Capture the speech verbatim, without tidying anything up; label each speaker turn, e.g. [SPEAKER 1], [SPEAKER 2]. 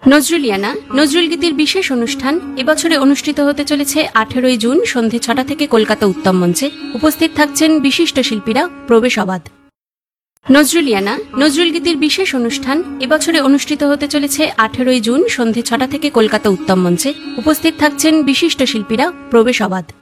[SPEAKER 1] নজরুলিয়ানা নজরুল গীতির বিশেষ অনুষ্ঠান এবছরে অনুষ্ঠিত হতে চলেছে আঠেরোই জুন সন্ধে ছটা থেকে কলকাতা উত্তম মঞ্চে। উপস্থিত থাকছেন বিশিষ্ট শিল্পীরা। প্রবেশ অবাধ। নজরুলিয়ানা নজরুল গীতির বিশেষ অনুষ্ঠান এবছরে অনুষ্ঠিত হতে চলেছে আঠেরোই জুন সন্ধে ছটা থেকে কলকাতা উত্তম মঞ্চে। উপস্থিত থাকছেন বিশিষ্ট শিল্পীরা। প্রবেশ অবাধ।